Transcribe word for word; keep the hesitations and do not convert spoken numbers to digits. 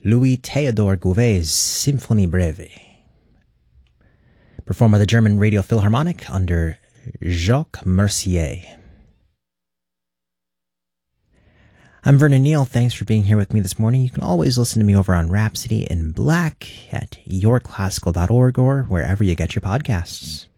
Louis Theodor Gouvet's Symphonie Breve, performed by the German Radio Philharmonic under Jacques Mercier. I'm Vernon Neal. Thanks for being here with me this morning. You can always listen to me over on Rhapsody in Black at your classical dot org or wherever you get your podcasts.